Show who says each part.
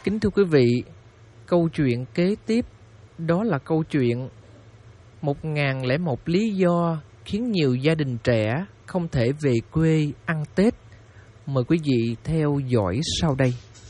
Speaker 1: Kính thưa quý vị, câu chuyện kế tiếp đó là câu chuyện 1001 lý do khiến nhiều gia đình trẻ không thể về quê ăn Tết. Mời quý vị theo dõi sau đây.